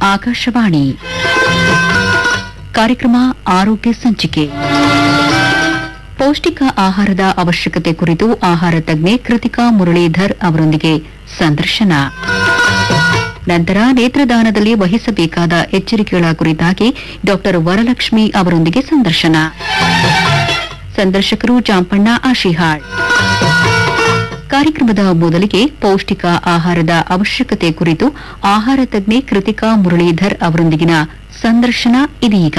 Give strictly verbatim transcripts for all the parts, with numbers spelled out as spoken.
ಆಕಾಶವಾಣಿ ಕಾರ್ಯಕ್ರಮ ಆರೋಗ್ಯ ಸಂಚಿಕೆ. ಪೌಷ್ಟಿಕ ಆಹಾರದ ಅವಶ್ಯಕತೆ ಕುರಿತು ಆಹಾರ ತಜ್ಞೆ ಕೃತಿಕಾ ಮುರಳೀಧರ್ ಅವರೊಂದಿಗೆ ಸಂದರ್ಶನ. ನಂತರ ನೇತ್ರದಾನದಲ್ಲಿ ವಹಿಸಬೇಕಾದ ಎಚ್ಚರಿಕೆಗಳ ಕುರಿತಾಗಿ ಡಾ ವರಲಕ್ಷ್ಮಿ ಅವರೊಂದಿಗೆ ಸಂದರ್ಶನ. ಸಂದರ್ಶಕರು ಜಾಂಪಣ್ಣ ಆಶಿಹಾಳ್. ಕಾರ್ಯಕ್ರಮದ ಮೊದಲಿಗೆ ಪೌಷ್ಟಿಕ ಆಹಾರದ ಅವಶ್ಯಕತೆ ಕುರಿತು ಆಹಾರ ತಜ್ಞೆ ಕೃತಿಕಾ ಮುರಳೀಧರ್ ಅವರೊಂದಿಗಿನ ಸಂದರ್ಶನ ಇದೀಗ.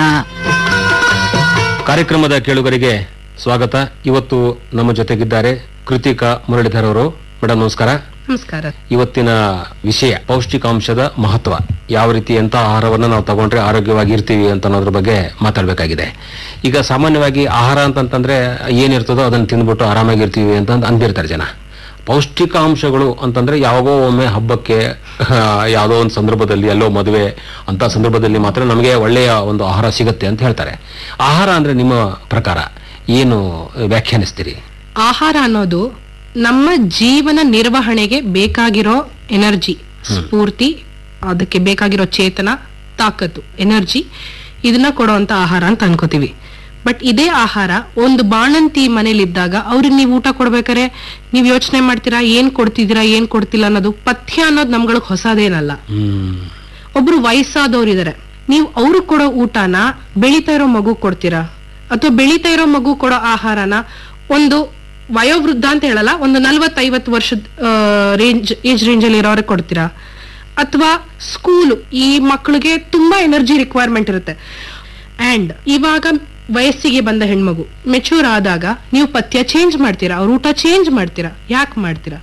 ಕಾರ್ಯಕ್ರಮದ ಕೇಳುಗರಿಗೆ ಸ್ವಾಗತ. ಇವತ್ತು ನಮ್ಮ ಜೊತೆಗಿದ್ದಾರೆ ಕೃತಿಕಾ ಮುರಳೀಧರ್ ಅವರು. ಮೇಡಮ್ ನಮಸ್ಕಾರ. ನಮಸ್ಕಾರ. ಇವತ್ತಿನ ವಿಷಯ ಪೌಷ್ಟಿಕಾಂಶದ ಮಹತ್ವ. ಯಾವ ರೀತಿ ಎಂತ ಆಹಾರವನ್ನು ನಾವು ತಗೊಂಡ್ರೆ ಆರೋಗ್ಯವಾಗಿ ಇರ್ತೀವಿ ಅಂತ ಅನ್ನೋದ್ರ ಬಗ್ಗೆ ಮಾತಾಡಬೇಕಾಗಿದೆ. ಈಗ ಸಾಮಾನ್ಯವಾಗಿ ಆಹಾರ ಅಂತಂತಂದ್ರೆ ಏನಿರ್ತದೋ ಅದನ್ನು ತಿಂದ್ಬಿಟ್ಟು ಆರಾಮಾಗಿರ್ತೀವಿ ಅಂತ ಅಂದಿರ್ತಾರೆ ಜನ. ಪೌಷ್ಟಿಕಾಂಶಗಳು ಅಂತಂದ್ರೆ ಯಾವಾಗೋ ಒಮ್ಮೆ ಹಬ್ಬಕ್ಕೆ, ಯಾವುದೋ ಒಂದು ಸಂದರ್ಭದಲ್ಲಿ, ಎಲ್ಲೋ ಮದುವೆ ಅಂತ ಸಂದರ್ಭದಲ್ಲಿ ಮಾತ್ರ ನಮಗೆ ಒಳ್ಳೆಯ ಒಂದು ಆಹಾರ ಸಿಗುತ್ತೆ ಅಂತ ಹೇಳ್ತಾರೆ. ಆಹಾರ ಅಂದ್ರೆ ನಿಮ್ಮ ಪ್ರಕಾರ ಏನು ವ್ಯಾಖ್ಯಾನಿಸ್ತೀರಿ? ಆಹಾರ ಅನ್ನೋದು ನಮ್ಮ ಜೀವನ ನಿರ್ವಹಣೆಗೆ ಬೇಕಾಗಿರೋ ಎನರ್ಜಿ, ಸ್ಫೂರ್ತಿ, ಅದಕ್ಕೆ ಬೇಕಾಗಿರೋ ಚೇತನ, ತಾಕತ್ತು, ಎನರ್ಜಿ, ಇದನ್ನ ಕೊಡುವಂತ ಆಹಾರ ಅಂತ ಅನ್ಕೋತೀವಿ. ಬಟ್ ಇದೇ ಆಹಾರ ಒಂದು ಬಾಣಂತಿ ಮನೇಲಿದ್ದಾಗ ಅವ್ರಿಗೆ ನೀವು ಊಟ ಕೊಡ್ಬೇಕಾರೆ ನೀವ್ ಯೋಚನೆ ಮಾಡ್ತೀರಾ ಏನ್ ಕೊಡ್ತಿದ್ದೀರಾ ಏನ್ ಕೊಡ್ತಿಲ್ಲ ಅನ್ನೋದು. ಪಥ್ಯ ಅನ್ನೋದು ನಮ್ಗಳಿಗೆ ಹೊಸದೇನಲ್ಲ. ಒಬ್ರು ವಯಸ್ಸಾದವ್ರು ಇದಾರೆ, ನೀವು ಅವ್ರಿಗೆ ಕೊಡೋ ಊಟನ ಬೆಳೀತಾ ಇರೋ ಮಗು ಕೊಡ್ತೀರಾ, ಅಥವಾ ಬೆಳೀತಾ ಇರೋ ಮಗು ಕೊಡೋ ಆಹಾರನ ಒಂದು ವಯೋವೃದ್ಧ ಅಂತ ಹೇಳಲ್ಲ, ಒಂದು ನಲ್ವತ್ತೈವತ್ತು ವರ್ಷದ ರೇಂಜ್ ಏಜ್ ರೇಂಜ್ ಅಲ್ಲಿ ಇರೋರಿಗೆ ಕೊಡ್ತೀರಾ, ಅಥವಾ ಸ್ಕೂಲು ಈ ಮಕ್ಕಳಿಗೆ ತುಂಬಾ ಎನರ್ಜಿ ರಿಕ್ವೈರ್ಮೆಂಟ್ ಇರುತ್ತೆ. ಅಂಡ್ ಇವಾಗ ವಯಸ್ಸಿಗೆ ಬಂದ ಹೆಣ್ಮಗು ಮೆಚೂರ್ ಆದಾಗ ನೀವು ಪಥ್ಯ ಚೇಂಜ್ ಮಾಡ್ತೀರಾ, ಅವ್ರ ಊಟ ಚೇಂಜ್ ಮಾಡ್ತೀರಾ. ಯಾಕೆ ಮಾಡ್ತೀರಾ?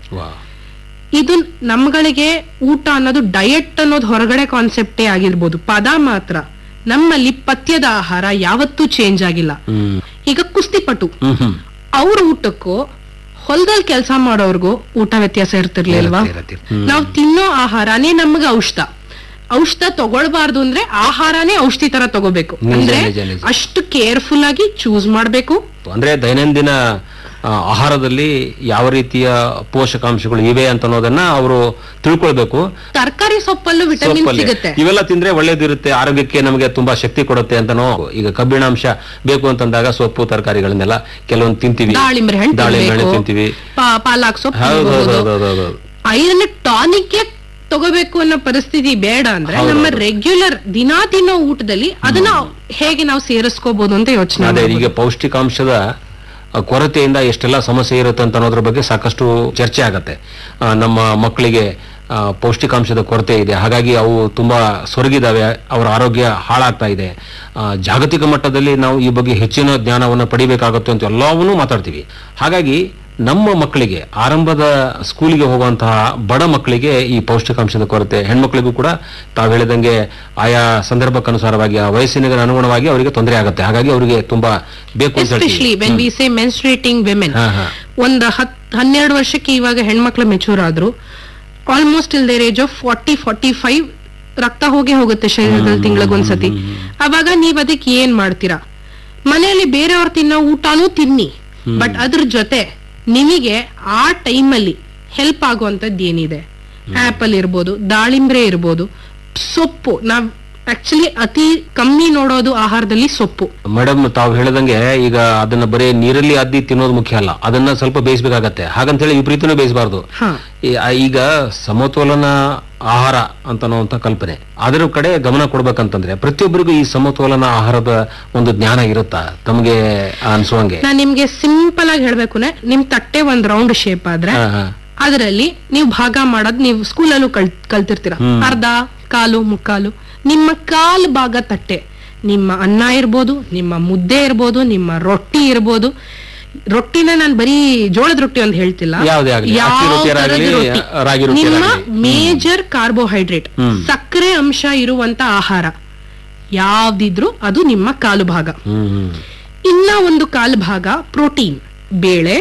ಇದು ನಮ್ಗಳಿಗೆ ಊಟ ಅನ್ನೋದು ಡಯಟ್ ಅನ್ನೋದು ಹೊರಗಡೆ ಕಾನ್ಸೆಪ್ಟೇ ಆಗಿರ್ಬೋದು, ಪದ ಮಾತ್ರ. ನಮ್ಮಲ್ಲಿ ಪಥ್ಯದ ಆಹಾರ ಯಾವತ್ತೂ ಚೇಂಜ್ ಆಗಿಲ್ಲ. ಈಗ ಕುಸ್ತಿಪಟು ಅವ್ರ ಊಟಕ್ಕೂ ಹೊಲದಲ್ಲಿ ಕೆಲಸ ಮಾಡೋರ್ಗೂ ಊಟ ವ್ಯತ್ಯಾಸ ಇರ್ತಿರ್ಲಿಲ್ವಾ? ನಾವು ತಿನ್ನೋ ಆಹಾರನೇ ನಮ್ಗೆ ಔಷಧ. ಔಷಧ ತಗೊಳ್ಬಾರ್ದು ಅಂದ್ರೆ ಆಹಾರನೇ ಔಷಧಿ ತರ ತಗೋಬೇಕು. ಅಂದ್ರೆ ಅಷ್ಟು ಕೇರ್ಫುಲ್ ಆಗಿ ಚೂಸ್ ಮಾಡ್ಬೇಕು. ಅಂದ್ರೆ ದೈನಂದಿನ ಆಹಾರದಲ್ಲಿ ಯಾವ ರೀತಿಯ ಪೋಷಕಾಂಶಗಳು ಇವೆ ಅಂತ ಅನ್ನೋದನ್ನ ಅವರು ತಿಳ್ಕೊಳ್ಬೇಕು. ತರಕಾರಿ ಸೊಪ್ಪಲ್ಲೂ ವಿಟಮಿನ್ ಸಿಗುತ್ತೆ. ಇವೆಲ್ಲ ತಿಂದ್ರೆ ಒಳ್ಳೇದಿರುತ್ತೆ, ಆರೋಗ್ಯಕ್ಕೆ ನಮಗೆ ತುಂಬಾ ಶಕ್ತಿ ಕೊಡುತ್ತೆ ಅಂತನೋ. ಈಗ ಕಬ್ಬಿಣಾಂಶ ಬೇಕು ಅಂತಂದಾಗ ಸೊಪ್ಪು ತರಕಾರಿಗಳನ್ನೆಲ್ಲ ಕೆಲವೊಂದು ತಿಂತೀವಿ. ದಾಳಿಂಬೆ ಹಣ್ಣು ದಾಳಿಂಬೆ ಹಣ್ಣು ತಿಂತೀವಿ, ಪಾಲಕ್ ಸೊಪ್ಪು. ಐರನ್ ಟಾನಿಕ್ ತಗೋಬೇಕು ಅನ್ನೋ ಪರಿಸ್ಥಿತಿ ಬೇಡ ಅಂದ್ರೆ ನಮ್ಮ ರೆಗ್ಯುಲರ್ ದಿನಾ ತಿನ್ನೋ ಊಟದಲ್ಲಿ ಅದನ್ನ ಹೇಗೆ ನಾವು ಸೇರಿಸ್ಕೋಬಹುದು ಅಂತ ಯೋಚನೆ. ಅದೇ ಈಗ ಪೌಷ್ಟಿಕಾಂಶದ ಕೊರತೆಯಿಂದ ಎಷ್ಟೆಲ್ಲ ಸಮಸ್ಯೆ ಇರುತ್ತೆ ಅಂತ ಅನ್ನೋದ್ರ ಬಗ್ಗೆ ಸಾಕಷ್ಟು ಚರ್ಚೆ ಆಗತ್ತೆ. ನಮ್ಮ ಮಕ್ಕಳಿಗೆ ಪೌಷ್ಟಿಕಾಂಶದ ಕೊರತೆ ಇದೆ, ಹಾಗಾಗಿ ಅವು ತುಂಬಾ ಸೊರಗಿದಾವೆ, ಅವರ ಆರೋಗ್ಯ ಹಾಳಾಗ್ತಾ ಇದೆ. ಜಾಗತಿಕ ಮಟ್ಟದಲ್ಲಿ ನಾವು ಈ ಬಗ್ಗೆ ಹೆಚ್ಚಿನ ಜ್ಞಾನವನ್ನು ಪಡಿಬೇಕಾಗುತ್ತೆ ಅಂತ ಎಲ್ಲವನ್ನೂ ಮಾತಾಡ್ತೀವಿ. ಹಾಗಾಗಿ ನಮ್ಮ ಮಕ್ಕಳಿಗೆ ಆರಂಭದ ಸ್ಕೂಲಿಗೆ ಹೋಗುವಂತಹ ಬಡ ಮಕ್ಕಳಿಗೆ ಈ ಪೌಷ್ಟಿಕಾಂಶದ ಕೊರತೆ, ಹೆಣ್ಮಕ್ಳಿಗೂ ಕೂಡ ತಾವು ಹೇಳಿದಂಗೆ ಆಯಾ ಸಂದರ್ಭಕ್ಕನುಸಾರವಾಗಿ ಆ ವಯಸ್ಸಿನ ಅನುಗುಣವಾಗಿ ಅವರಿಗೆ ತೊಂದರೆ ಆಗುತ್ತೆ. ಹಾಗಾಗಿ ಅವರಿಗೆ ತುಂಬಾ ಬೇಕು ಅಂತ especially when we say ಮೆನ್ಸ್ಟ್ರೇಟಿಂಗ್ women. ಒಂದು ಹತ್ ಹನ್ನೆರಡು ವರ್ಷಕ್ಕೆ ಇವಾಗ ಹೆಣ್ಮಕ್ಳು ಮೆಚೂರ್ ಆದ್ರು ಆಲ್ಮೋಸ್ಟ್ ಇಲ್ there age of forty forty five ರಕ್ತ ಹೋಗೇ ಹೋಗುತ್ತೆ ಶರೀರದಲ್ಲಿ ತಿಂಗಳಿಗೊಂದ್ಸತಿ. ಅವಾಗ ನೀವ್ ಅದಕ್ಕೆ ಏನ್ ಮಾಡ್ತೀರಾ? ಮನೆಯಲ್ಲಿ ಬೇರೆಯವ್ರು ತಿನ್ನೋ ಊಟನೂ ತಿನ್ನಿ, ಬಟ್ ಅದ್ರ ಜೊತೆ ನಿಮಗೆ ಆ ಟೈಮಲ್ಲಿ ಹೆಲ್ಪ್ ಆಗುವಂತದ್ದು ಏನಿದೆ, ಆಪಲ್ ಇರ್ಬೋದು, ದಾಳಿಂಬ್ರೆ ಇರ್ಬೋದು, ಸೊಪ್ಪು. ನಾವ್ ಆಕ್ಚುಲಿ ಅತಿ ಕಮ್ಮಿ ನೋಡೋದು ಆಹಾರದಲ್ಲಿ ಸೊಪ್ಪು. ಮೇಡಮ್ ತಾವು ಹೇಳಿದಂಗೆ ಈಗ ಅದನ್ನ ಬರೀ ನೀರಲ್ಲಿ ಅದ್ದಿ ತಿನ್ನೋದು ಮುಖ್ಯ ಅಲ್ಲ, ಅದನ್ನ ಸ್ವಲ್ಪ ಬೇಯಿಸಬೇಕಾಗತ್ತೆ. ಹಾಗಂತ ಹೇಳಿ ವಿಪರೀತನೂ ಬೇಯಿಸಬಾರ್ದು. ಈಗ ಸಮತೋಲನ ಆಹಾರ ಅಂತನ್ನುವಂತ ಕಲ್ಪನೆ, ಅದರ ಕಡೆ ಗಮನ ಕೊಡ್ಬೇಕಂತಂದ್ರೆ ಪ್ರತಿಯೊಬ್ಬರಿಗೂ ಈ ಸಮತೋಲನ ಆಹಾರದ ಒಂದು ಜ್ಞಾನ ಇರುತ್ತಾ ತಮಗೆ ಅನ್ಸುವಂಗೆ? ನಾನ್ ನಿಮ್ಗೆ ಸಿಂಪಲ್ ಆಗಿ ಹೇಳ್ಬೇಕು, ನಿಮ್ ತಟ್ಟೆ ಒಂದ್ ರೌಂಡ್ ಶೇಪ್ ಆದ್ರೆ ಅದರಲ್ಲಿ ನೀವು ಭಾಗ ಮಾಡೋದ್ ನೀವು ಸ್ಕೂಲಲ್ಲೂ ಕಲ್ ಕಲ್ತಿರ್ತೀರ. ಅರ್ಧ, ಕಾಲು, ಮುಕ್ಕಾಲು. ನಿಮ್ಮ ಕಾಲು ಭಾಗ ತಟ್ಟೆ ನಿಮ್ಮ ಅನ್ನ ಇರ್ಬೋದು, ನಿಮ್ಮ ಮುದ್ದೆ ಇರ್ಬೋದು, ನಿಮ್ಮ ರೊಟ್ಟಿ ಇರ್ಬೋದು. ರೊಟ್ಟಿನ ನಾನು ಬರೀ ಜೋಳದ ರೊಟ್ಟಿ ಅಂತ ಹೇಳ್ತಿಲ್ಲ, ನಿಮ್ಮ ಮೇಜರ್ ಕಾರ್ಬೋಹೈಡ್ರೇಟ್, ಸಕ್ಕರೆ ಅಂಶ ಇರುವಂತ ಆಹಾರ ಯಾವ್ದಿದ್ರು ಅದು ನಿಮ್ಮ ಕಾಲು ಭಾಗ. ಇನ್ನ ಒಂದು ಕಾಲು ಭಾಗ ಪ್ರೋಟೀನ್, ಬೇಳೆ,